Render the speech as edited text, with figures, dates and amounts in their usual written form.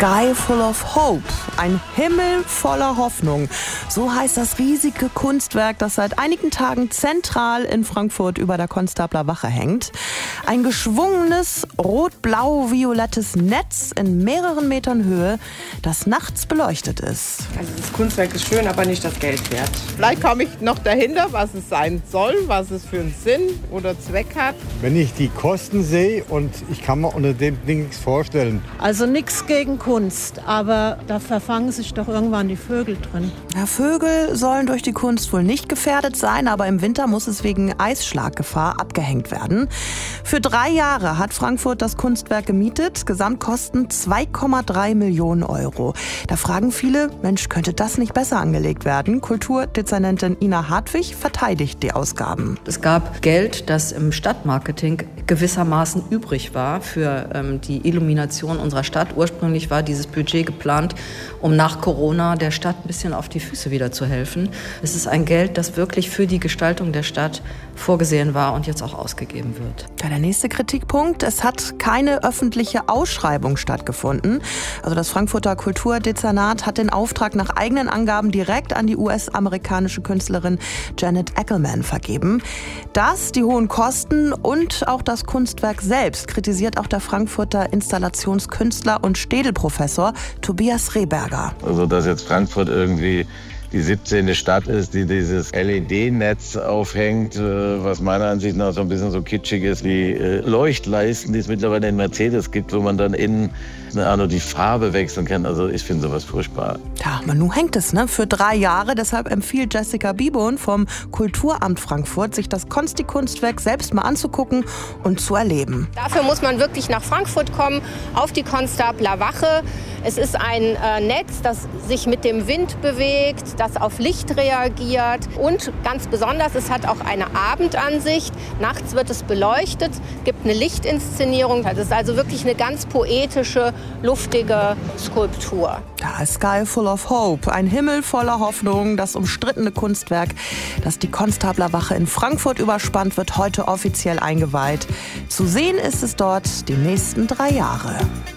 Sky full of hope, ein Himmel voller Hoffnung. So heißt das riesige Kunstwerk, das seit einigen Tagen zentral in Frankfurt über der Konstabler Wache hängt. Ein geschwungenes, rot-blau-violettes Netz in mehreren Metern Höhe, das nachts beleuchtet ist. Also das Kunstwerk ist schön, aber nicht das Geld wert. Vielleicht komme ich noch dahinter, was es sein soll, was es für einen Sinn oder Zweck hat. Wenn ich die Kosten sehe und ich kann mir unter dem Ding nichts vorstellen. Also nichts gegen Kunst, aber da verfangen sich doch irgendwann die Vögel drin. Ja, Vögel sollen durch die Kunst wohl nicht gefährdet sein, aber im Winter muss es wegen Eisschlaggefahr abgehängt werden. Für 3 Jahre hat Frankfurt das Kunstwerk gemietet, Gesamtkosten 2,3 Millionen Euro. Da fragen viele, Mensch, könnte das nicht besser angelegt werden? Kulturdezernentin Ina Hartwig verteidigt die Ausgaben. Es gab Geld, das im Stadtmarketing gewissermaßen übrig war für die Illumination unserer Stadt. Ursprünglich war dieses Budget geplant, um nach Corona der Stadt ein bisschen auf die Füße wieder zu helfen. Es ist ein Geld, das wirklich für die Gestaltung der Stadt vorgesehen war und jetzt auch ausgegeben wird. Ja, der nächste Kritikpunkt, es hat keine öffentliche Ausschreibung stattgefunden. Also das Frankfurter Kulturdezernat hat den Auftrag nach eigenen Angaben direkt an die US-amerikanische Künstlerin Janet Ackerman vergeben. Das, die hohen Kosten und auch das Kunstwerk selbst kritisiert auch der Frankfurter Installationskünstler und Städelprofessor Tobias Rehberger. Also dass jetzt Frankfurt irgendwie die 17. Stadt ist, die dieses LED-Netz aufhängt, was meiner Ansicht nach so ein bisschen so kitschig ist wie Leuchtleisten, die es mittlerweile in Mercedes gibt, wo man dann innen die Farbe wechseln kann. Also ich finde sowas furchtbar. Ja, aber nun hängt es, für 3 Jahre. Deshalb empfiehlt Jessica Bibon vom Kulturamt Frankfurt, sich das Konsti-Kunstwerk selbst mal anzugucken und zu erleben. Dafür muss man wirklich nach Frankfurt kommen, auf die Konstabler Wache. Es ist ein Netz, das sich mit dem Wind bewegt, das auf Licht reagiert und ganz besonders, es hat auch eine Abendansicht. Nachts wird es beleuchtet, gibt eine Lichtinszenierung. Das ist also wirklich eine ganz poetische, luftige Skulptur. Ja, Sky full of hope, ein Himmel voller Hoffnung. Das umstrittene Kunstwerk, das die Konstabler Wache in Frankfurt überspannt, wird heute offiziell eingeweiht. Zu sehen ist es dort die nächsten 3 Jahre.